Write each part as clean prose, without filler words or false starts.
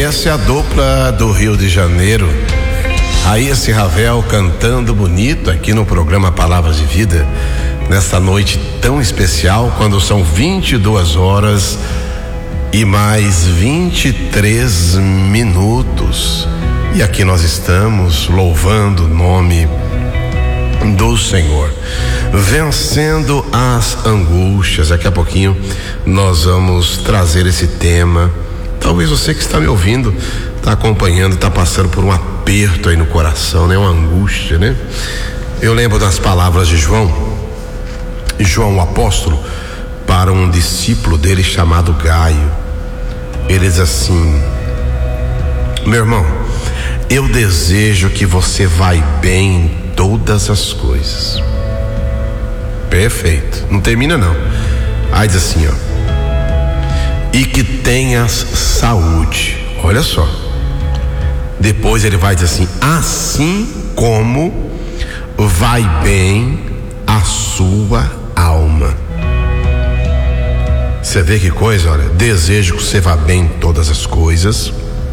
Essa é a dupla do Rio de Janeiro. Raíssa e Ravel cantando bonito aqui no programa Palavras de Vida, nesta noite tão especial, quando são 22 horas e mais 23 minutos. E aqui nós estamos louvando o nome do Senhor, vencendo as angústias. Daqui a pouquinho nós vamos trazer esse tema. Talvez você que está me ouvindo, está acompanhando, está passando por um aperto aí no coração, né? Uma angústia, né? Eu lembro das palavras de João o apóstolo, para um discípulo dele chamado Gaio. Ele diz assim: meu irmão, eu desejo que você vá bem em todas as coisas. Perfeito, não termina não. Aí diz assim, ó: e que tenhas saúde. Olha só. Depois ele vai dizer assim: assim como vai bem a sua alma. Você vê que coisa, olha. Desejo que você vá bem em todas as coisas.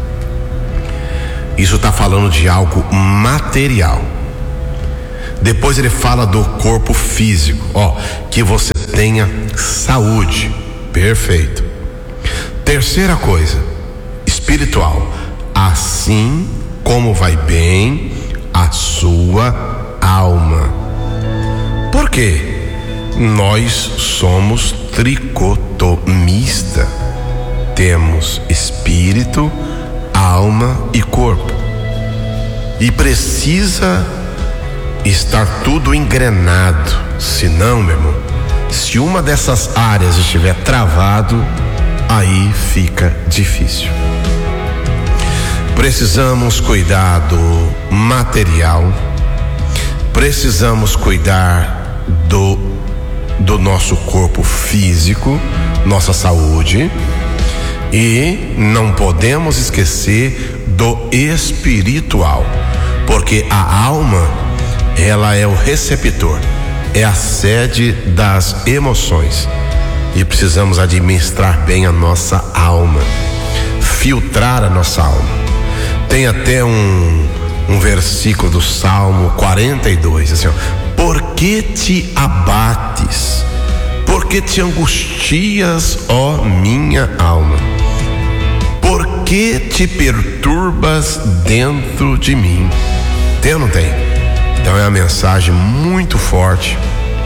Isso está falando de algo material. Depois ele fala do corpo físico, ó, que você tenha saúde. Perfeito. Terceira coisa, espiritual: assim como vai bem a sua alma. Por quê? Nós somos tricotomista. Temos espírito, alma e corpo. E precisa estar tudo engrenado. Senão, meu irmão, se uma dessas áreas estiver travado, aí fica difícil. Precisamos cuidar do material, precisamos cuidar do nosso corpo físico, nossa saúde, e não podemos esquecer do espiritual, porque a alma, ela é o receptor, é a sede das emoções, e precisamos administrar bem a nossa alma, filtrar a nossa alma. Tem até um versículo do Salmo 42, assim, ó: por que te abates? Por que te angustias, ó minha alma? Por que te perturbas dentro de mim? Tem ou não tem? Então é uma mensagem muito forte.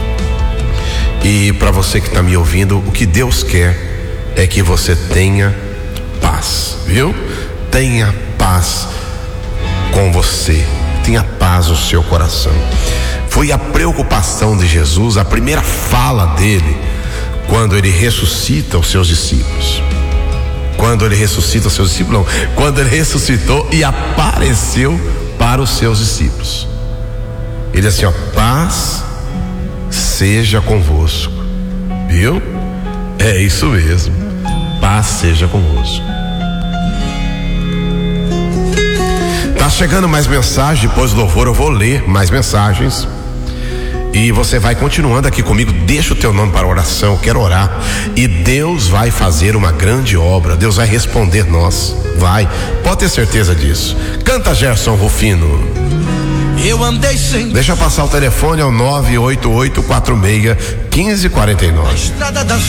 E para você que está me ouvindo, o que Deus quer é que você tenha paz, viu? Tenha paz com você, tenha paz no seu coração. Foi a preocupação de Jesus, a primeira fala dele, quando ele ressuscita os seus discípulos. Quando ele ressuscita os seus discípulos, não, quando ele ressuscitou e apareceu para os seus discípulos. Ele diz assim, ó: paz seja convosco. Viu? É isso mesmo. Paz seja convosco. Tá chegando mais mensagem. Depois do louvor eu vou ler mais mensagens. E você vai continuando aqui comigo. Deixa o teu nome para oração. Eu quero orar. E Deus vai fazer uma grande obra. Deus vai responder nós. Vai. Pode ter certeza disso. Canta, Gerson Rufino. Eu andei sem. Deixa eu passar o telefone, é o 988461549.